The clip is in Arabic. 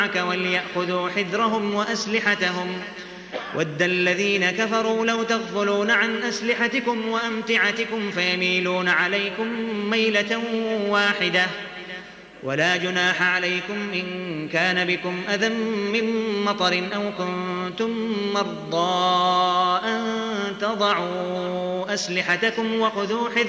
معك وليأخذوا حذرهم وأسلحتهم ود الذين كفروا لو تغفلون عن أسلحتكم وأمتعتكم فيميلون عليكم ميلة واحدة ولا جناح عليكم إن كان بكم أذى من مطر أو كنتم مرضى أن تضعوا أسلحتكم وخذوا حذركم